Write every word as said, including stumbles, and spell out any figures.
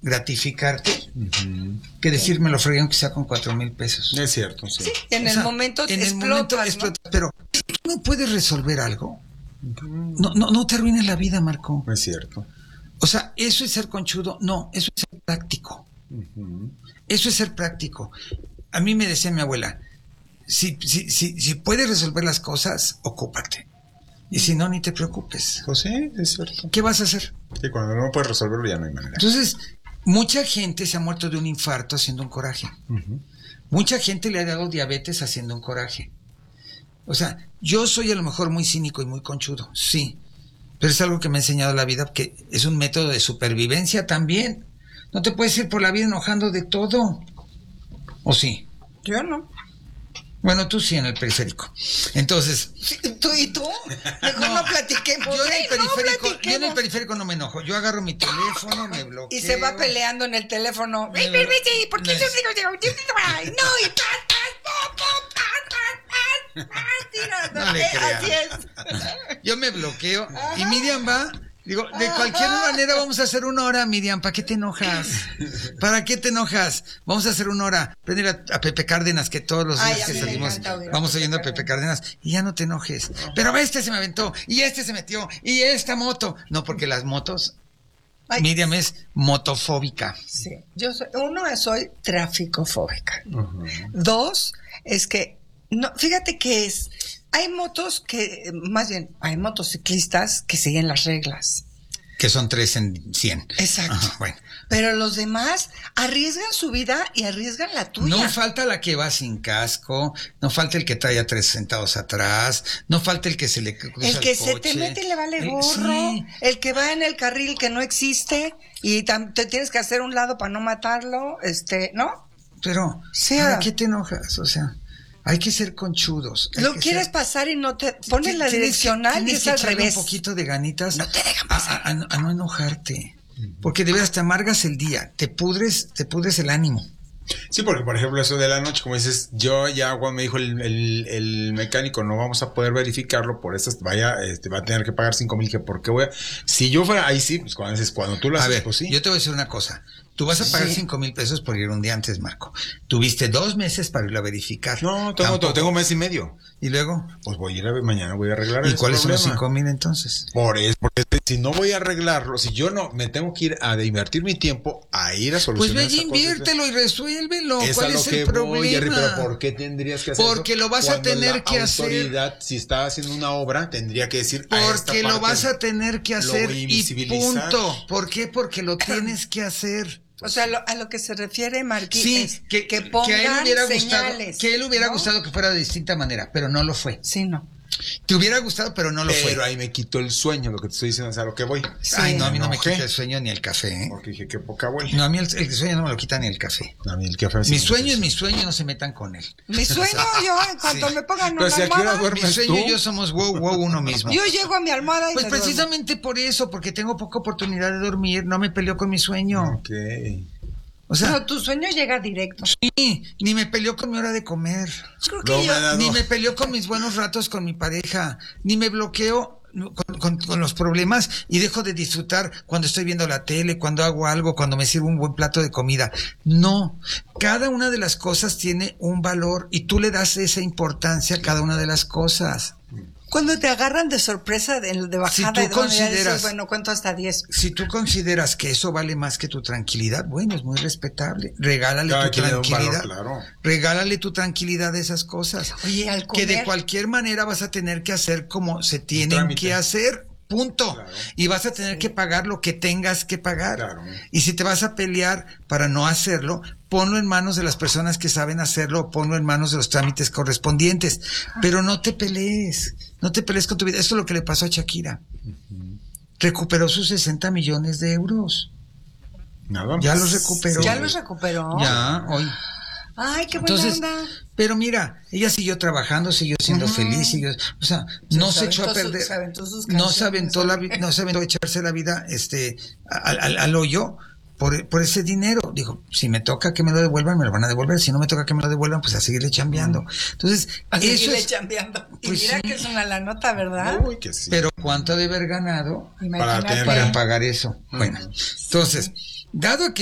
gratificarte uh-huh. que decir me lo fregué aunque sea con cuatro mil pesos. Es cierto, sí. Sí, en o el sea, momento en explotas, el momento ¿no? explotas, pero tú no puedes resolver algo. Uh-huh. No, no, no te arruines la vida, Marco. Es cierto. O sea, eso es ser conchudo. No, eso es ser práctico. Uh-huh. Eso es ser práctico. A mí me decía mi abuela, si, si, si, si puedes resolver las cosas, ocúpate. Y si no, ni te preocupes. Pues sí, es cierto. ¿Qué vas a hacer? Sí, cuando no puedes resolverlo ya no hay manera. Entonces, mucha gente se ha muerto de un infarto haciendo un coraje. Uh-huh. Mucha gente le ha dado diabetes haciendo un coraje. O sea, yo soy a lo mejor muy cínico y muy conchudo, sí. Pero es algo que me ha enseñado la vida, que es un método de supervivencia también. No te puedes ir por la vida enojando de todo. ¿O sí? Yo no. Bueno, tú sí en el periférico. Entonces... Sí, ¿tú y tú? Mejor no, no platiquemos. Yo en, el periférico, no yo en el periférico no me enojo. Yo agarro mi teléfono, me bloqueo. Y se va peleando en el teléfono. Me... ¿Por qué yo digo? No, y paz, paz, paz, paz, no le creas. Así es. Yo me bloqueo y Miriam va... Digo, de cualquier manera vamos a hacer una hora, Miriam. ¿Para qué te enojas? ¿Para qué te enojas? Vamos a hacer una hora. Prender a, a Pepe Cárdenas, que todos los días Ay, que salimos vamos oyendo a Pepe Cárdenas. Y ya no te enojes. Pero este se me aventó, y este se metió, y esta moto. No, porque las motos... Ay. Miriam es motofóbica. Sí. Yo soy, uno, soy traficofóbica. Uh-huh. Dos, es que... no, fíjate que es... Hay motos que, más bien, hay motociclistas que siguen las reglas. Que son tres en cien. Exacto. Ajá, bueno. Pero los demás arriesgan su vida y arriesgan la tuya. No falta la que va sin casco, no falta el que trae a tres sentados atrás, no falta el que se le cruza el que el se coche. te mete y le vale gorro, sí. El que va en el carril que no existe y tam- te tienes que hacer un lado para no matarlo, este, ¿no? Pero, sí, ¿para qué te enojas? O sea... Hay que ser conchudos. Lo quieres ser... pasar y no te pones la direccional y es al revés. Un poquito de ganitas no te dejan pasar. A, a, a no enojarte. Porque de veras te amargas el día, te pudres, te pudres el ánimo. Sí, porque por ejemplo eso de la noche, como dices, yo ya cuando me dijo el, el, el mecánico no vamos a poder verificarlo, por eso vaya, este, va a tener que pagar cinco mil, que por qué voy a... Si yo fuera, ahí sí, pues cuando, cuando tú lo haces, a ver, pues sí. Yo te voy a decir una cosa. Tú vas a pagar sí. cinco mil pesos por ir un día antes, Marco. Tuviste dos meses para irlo a verificar. No, tengo, tengo un mes y medio. ¿Y luego? Pues voy a ir a ver, mañana voy a arreglar. ¿Y cuáles son los cinco mil entonces? Por eso, porque si no voy a arreglarlo, si yo no, me tengo que ir a invertir mi tiempo a ir a solucionar. Pues ve y inviértelo cosa, y resuélvelo. Es ¿Cuál a lo es que el problema? Voy, Jerry, pero ¿por qué tendrías que hacer Porque eso? lo vas Cuando a tener que hacer. La autoridad, si está haciendo una obra, tendría que decir. Porque a esta lo vas a tener que hacer y punto. ¿Por qué? Porque lo tienes que hacer. O sea, lo, a lo que se refiere Marquín sí, es que, que pongan que a él hubiera señales, gustado, que él hubiera ¿no? gustado que fuera de distinta manera, pero no lo fue. Sí, no. Te hubiera gustado, pero no lo pero fue. Pero ahí me quitó el sueño, lo que te estoy diciendo, o sea, a lo que voy. Sí, Ay, no, a mí no me quita el sueño ni el café, ¿eh? Porque dije, qué poca abuela. No, a mí el, el sueño no me lo quita ni el café. No, a mí el café mi sueño es mi sueño, no se metan con él. Mi sueño, yo, en cuanto sí. me pongan una si almohada. Mi sueño y yo somos wow, wow, uno mismo. Yo llego a mi almohada y Pues me precisamente duermo. por eso, porque tengo poca oportunidad de dormir, no me peleo con mi sueño. Ok. O sea, no, tu sueño llega directo. Sí, ni me peleó con mi hora de comer. Creo que no, yo, me ni me peleó con mis buenos ratos con mi pareja, ni me bloqueo con, con, con los problemas y dejo de disfrutar cuando estoy viendo la tele, cuando hago algo, cuando me sirvo un buen plato de comida. No, cada una de las cosas tiene un valor y tú le das esa importancia a cada una de las cosas. Cuando te agarran de sorpresa de, de bajada, si tú de consideras, dices, bueno, cuento hasta diez. Si tú consideras que eso vale más que tu tranquilidad, bueno, es muy respetable. Regálale Cada tu tranquilidad. Valor, claro. Regálale tu tranquilidad de esas cosas. Oye, al comer, que de cualquier manera vas a tener que hacer como se tienen que hacer. Punto. Claro. Y vas a tener sí. que pagar lo que tengas que pagar. Claro. Y si te vas a pelear para no hacerlo, ponlo en manos de las personas que saben hacerlo, ponlo en manos de los trámites correspondientes. Ah. Pero no te pelees, no te pelees con tu vida. Esto es lo que le pasó a Shakira. Uh-huh. Recuperó sus sesenta millones de euros. Nada más. Ya los recuperó. Ya los recuperó. Ya, hoy. Ay, qué buena Entonces, onda. Pero mira, ella siguió trabajando, siguió siendo uh-huh. feliz, siguió, o sea, sí, no se echó a perder, sus, se sus no se aventó la, no se aventó a echarse la vida, este, al, al, al hoyo por, por ese dinero. Dijo, si me toca que me lo devuelvan, me lo van a devolver, si no me toca que me lo devuelvan, pues a seguirle chambeando. Entonces, a eso seguirle es, chambeando. Y pues mira sí. que es una la nota, ¿verdad? Uy, que sí. Pero ¿cuánto ha de haber ganado para, para pagar eso? Uh-huh. Bueno, entonces, dado que